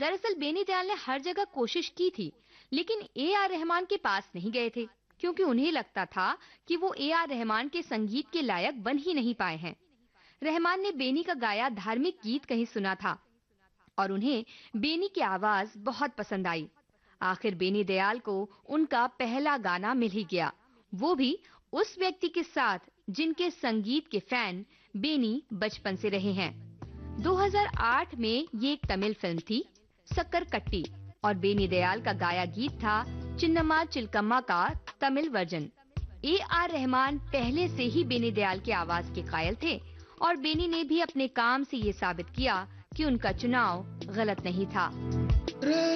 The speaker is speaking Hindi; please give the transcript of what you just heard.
दरअसल बेनी दयाल ने हर जगह कोशिश की थी, लेकिन ए.आर. रहमान के पास नहीं गए थे, क्योंकि उन्हें लगता था कि वो ए.आर. रहमान के संगीत के लायक बन ही नहीं पाए हैं। रहमान ने बेनी का गाया धार्मिक गीत कहीं सुना था और उन्हें बेनी की आवाज बहुत पसंद आई। आखिर बेनी दयाल को उनका पहला गाना मिल ही गया, वो भी उस व्यक्ति के साथ जिनके संगीत के फैन बेनी बचपन से रहे हैं। 2008 में ये एक तमिल फिल्म थी, सक्कर कट्टी, और बेनी दयाल का गाया गीत था चिन्नम्मा चिलकम्मा का तमिल वर्जन। ए.आर. रहमान पहले से ही बेनी दयाल की आवाज के कायल थे और बेनी ने भी अपने काम से ये साबित किया कि उनका चुनाव गलत नहीं था।